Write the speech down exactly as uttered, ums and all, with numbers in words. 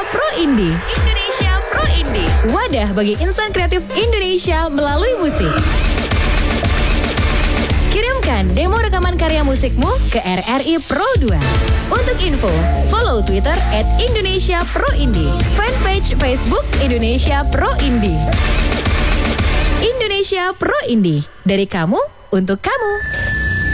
Pro Indie. Indonesia Pro Indie. Wadah bagi insan kreatif Indonesia melalui musik. Kirimkan demo rekaman karya musikmu ke R R I Pro dua. Untuk info, follow Twitter at Indonesia Pro Indie. Fanpage Facebook Indonesia Pro Indie. Indonesia Pro Indie. Dari kamu, untuk kamu.